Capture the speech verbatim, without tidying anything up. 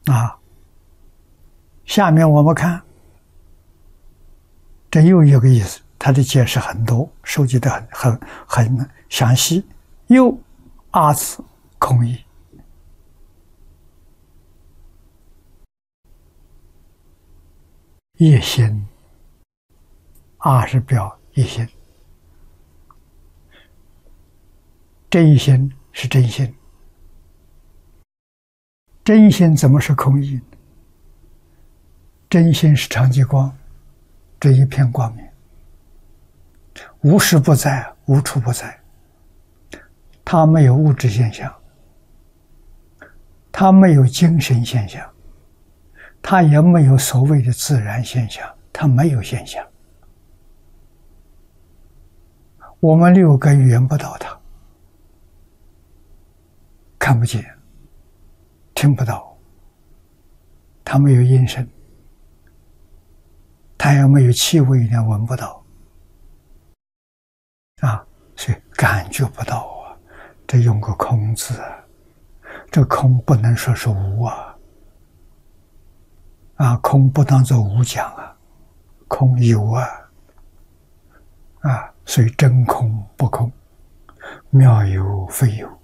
啊。下面我们看，这又有个意思，它的解释很多，收集的很很很详细。又二字空义，一心，二是表一心，这一心是真心，真心怎么是空义呢？真心是常寂光，这一片光明，无时不在，无处不在。它没有物质现象，它没有精神现象，它也没有所谓的自然现象，它没有现象。我们六根语言不到它，看不见，听不到，它没有音声，它也没有气味呢，闻不到啊，所以感觉不到啊。这用个空字啊，这空不能说是无啊，啊，空不当作无讲啊，空有啊，啊，所以真空不空，妙有非有。